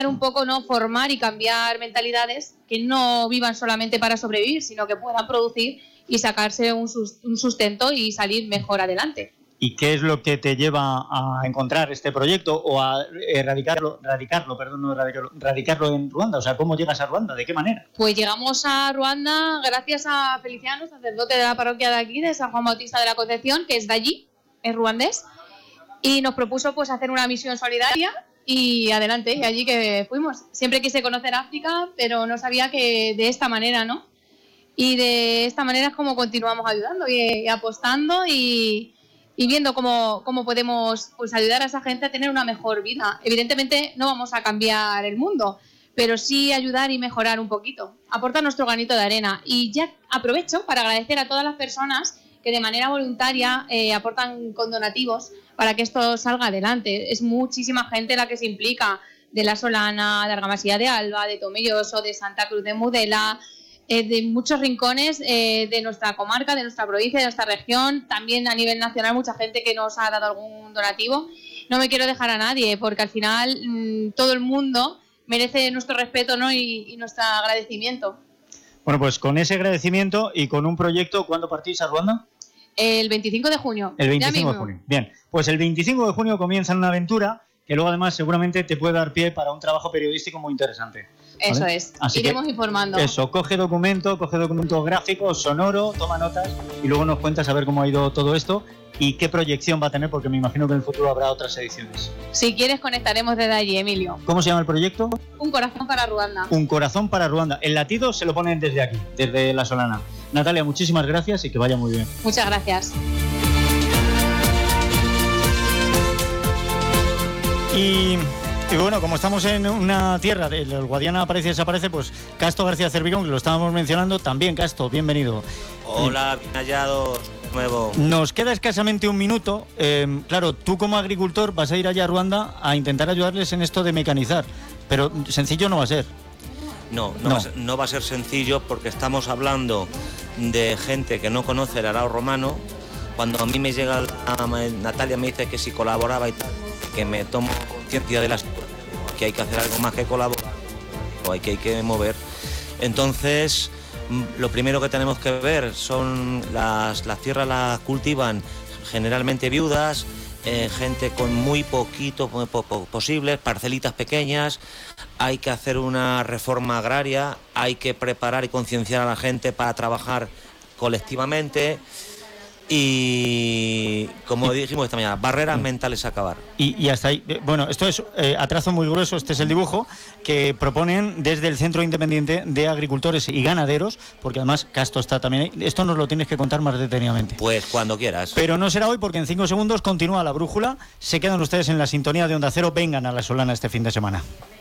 un poco, ¿no? Formar y cambiar mentalidades que no vivan solamente para sobrevivir, sino que puedan producir y sacarse un sustento y salir mejor adelante. ¿Y qué es lo que te lleva a encontrar este proyecto o a radicarlo en Ruanda? O sea, ¿cómo llegas a Ruanda? ¿De qué manera? Pues llegamos a Ruanda gracias a Feliciano, sacerdote de la parroquia de aquí, de San Juan Bautista de la Concepción, que es de allí, es ruandés, y nos propuso pues hacer una misión solidaria y adelante, y allí que fuimos. Siempre quise conocer África, pero no sabía que de esta manera, ¿no? Y de esta manera es como continuamos ayudando y apostando y viendo cómo podemos pues ayudar a esa gente a tener una mejor vida. Evidentemente no vamos a cambiar el mundo, pero sí ayudar y mejorar un poquito, aportar nuestro granito de arena. Y ya aprovecho para agradecer a todas las personas que de manera voluntaria aportan con donativos para que esto salga adelante. Es muchísima gente la que se implica, de La Solana, de Argamasilla de Alba, de Tomelloso, de Santa Cruz de Mudela, de muchos rincones de nuestra comarca, de nuestra provincia, de nuestra región, también a nivel nacional mucha gente que nos ha dado algún donativo. No me quiero dejar a nadie porque al final todo el mundo merece nuestro respeto, ¿no? y nuestro agradecimiento. Bueno, pues con ese agradecimiento y con un proyecto, ¿cuándo partís a Ruanda? El 25 de junio. El 25 de junio. Bien, pues el 25 de junio comienza una aventura que luego además seguramente te puede dar pie para un trabajo periodístico muy interesante. ¿Vale? Eso es, así iremos informando. Eso, coge documento gráfico, sonoro, toma notas y luego nos cuentas a ver cómo ha ido todo esto y qué proyección va a tener, porque me imagino que en el futuro habrá otras ediciones. Si quieres conectaremos desde allí, Emilio. ¿Cómo se llama el proyecto? Un corazón para Ruanda. Un corazón para Ruanda. El latido se lo ponen desde aquí, desde La Solana. Natalia, muchísimas gracias y que vaya muy bien. Muchas gracias. Y bueno, como estamos en una tierra del Guadiana aparece y desaparece, pues Casto García Cervicón, que lo estábamos mencionando, también. Casto, bienvenido. Hola, bien hallado, nuevo. Nos queda escasamente un minuto. Claro, tú como agricultor vas a ir allá a Ruanda a intentar ayudarles en esto de mecanizar, pero sencillo no va a ser. No va a ser sencillo porque estamos hablando de gente que no conoce el arado romano. Cuando a mí me llega Natalia me dice que si colaboraba y tal, que me tomo conciencia de las que hay que hacer algo más que colaborar o hay que mover. Entonces, lo primero que tenemos que ver son las tierras las cultivan generalmente viudas, gente con muy poquito posible, parcelitas pequeñas. Hay que hacer una reforma agraria, hay que preparar y concienciar a la gente para trabajar colectivamente. Y como dijimos esta mañana, barreras mentales a acabar. Y hasta ahí, bueno, esto es a trazo muy grueso, este es el dibujo que proponen desde el Centro Independiente de Agricultores y Ganaderos, porque además Casto está también ahí. Esto nos lo tienes que contar más detenidamente. Pues cuando quieras. Pero no será hoy porque en 5 segundos continúa la brújula. Se quedan ustedes en la sintonía de Onda Cero. Vengan a La Solana este fin de semana.